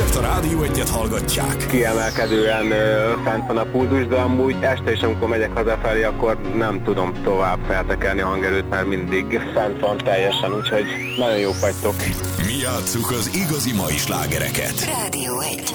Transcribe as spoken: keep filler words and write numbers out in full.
Ezért a Rádió Egyet hallgatják. Kiemelkedően ö, fent van a pulzus, de amúgy este is, amikor megyek hazafelé, akkor nem tudom tovább feltekerni a hangerőt, mert mindig fent van teljesen, úgyhogy nagyon jók vagytok. Mi játsszuk az igazi mai slágereket. Rádió Egy.